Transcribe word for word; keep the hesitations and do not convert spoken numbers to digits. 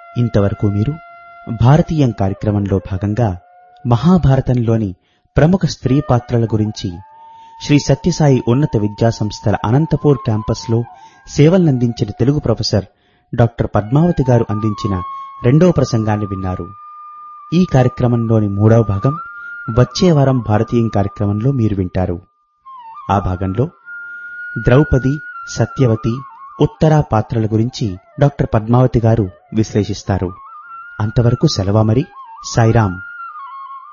ఇంతవరకు మీరు భారతీయం కార్యక్రమంలో భాగంగా మహాభారతంలోని ప్రముఖ స్త్రీ పాత్రల గురించి శ్రీ సత్యసాయి ఉన్నత విద్యాసంస్థల అనంతపూర్ క్యాంపస్లో సేవలందించిన తెలుగు ప్రొఫెసర్ డాక్టర్ పద్మావతి గారు అందించిన రెండవ ప్రసంగాన్ని విన్నారు. ఈ కార్యక్రమంలోని మూడవ భాగం వచ్చే వారం భారతీయం కార్యక్రమంలో మీరు వింటారు. ఆ భాగంలో ద్రౌపది, సత్యవతి, ఉత్తర పాత్రల గురించి డాక్టర్ పద్మావతి గారు విశ్లేషిస్తారు. అంతవరకు సెలవా మరి. సాయిరాం.